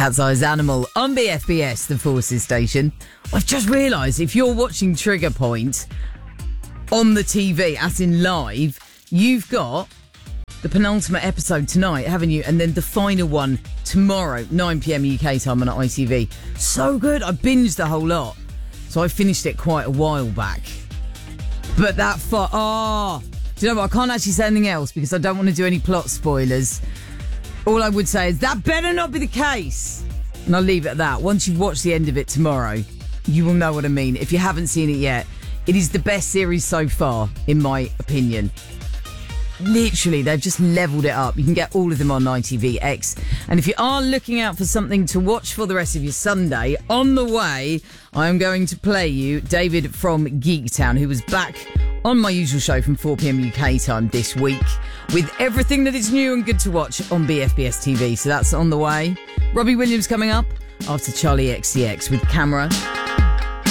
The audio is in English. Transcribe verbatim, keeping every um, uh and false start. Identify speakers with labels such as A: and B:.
A: Cat's Eyes Animal on B F B S, the Forces station. I've just realised if you're watching Trigger Point on the T V, as in live, you've got the penultimate episode tonight, haven't you? And then the final one tomorrow, nine p.m. U K time on I T V. So good. I binged the whole lot. So I finished it quite a while back. But that far... Oh, do you know what? I can't actually say anything else because I don't want to do any plot spoilers. All I would say is that better not be the case. And I'll leave it at that. Once you've watched the end of it tomorrow, you will know what I mean. If you haven't seen it yet, it is the best series so far, in my opinion. Literally, they've just leveled it up. You can get all of them on I T V X. And if you are looking out for something to watch for the rest of your Sunday, on the way, I am going to play you David from Geektown, who was back on my usual show from four p.m. U K time this week with everything that is new and good to watch on B F B S T V. So that's on the way. Robbie Williams coming up after Charlie X C X with Camera.